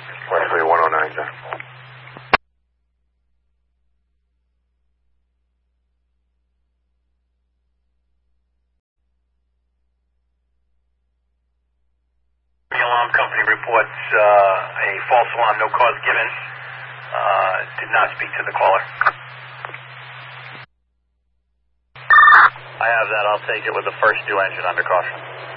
Wesley 109, John. The alarm company reports a false alarm, no cause given. Did not speak to the caller. I have that. I'll take it with the first due engine under caution.